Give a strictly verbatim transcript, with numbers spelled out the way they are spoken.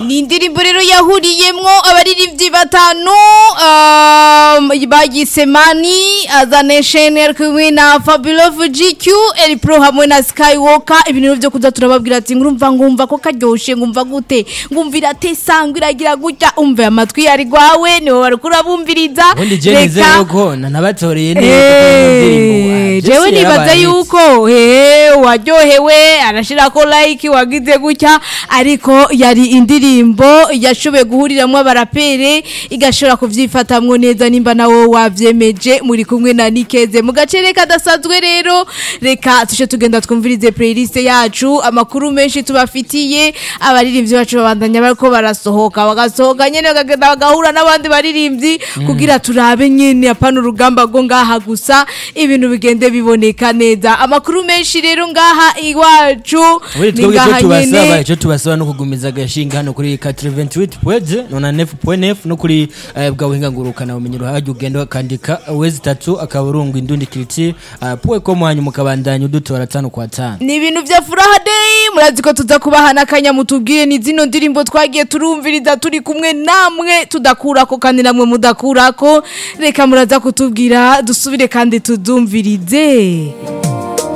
ni indirimbo rero yahuriyemwo abaririmbyi batanu um, bagise Mani Azanation kumwe na Fabulous G Q Eli Pro hamwe na Skywalker. Ibintu byo kuza turababwira ati ngurumva ngumva ko karyoshe ngumva gute ngumvira tesangwa iragira gutya umve amatwi yari gwawe niwe warukura bumviriza undi jenize yuko nanabatoreye neza jewe nibaza yuko he waryohewe arashira ko like wagize gutya ariko yari indirimbo yashobe guhuriramwe abarapere igashora kuvyifatamwo neza nimba nawo wavyemeje muri kumwe na Nikeze mu gacere kadasanzwe rero reka tushe tugenda twumvirize playlist yacu amakuru menshi tubafitiye abaririmbyi bacu babandanya bariko barasohoka bagasohoka nyene bagagenda bagahura n'abandi baririmbyi mm. kugira turabe nyene apana urugamba go ngaha gusa ibintu bigende biboneka neza amakuru menshi rero ngaha iwacu ni ngaha nyene ico tubasaba no kugumiza gashinga hano kuri quatre-vingt-huit point neuf point neuf no kuri bwa buhinga ngurukana umenyero haje ugenda kandika wezi tatu akaburungu indundi kiriti poe ko mwanyu mukabandanya udutora tano kwa tano ni ibintu vya furaha day murazi ko tuza kubahana kanya mutubwire ni zino ndirimbo twagiye turumviriza turi kumwe namwe tudakurako kandi namwe mudakurako reka muraza kutubwira dusubire kandi tudumvirize.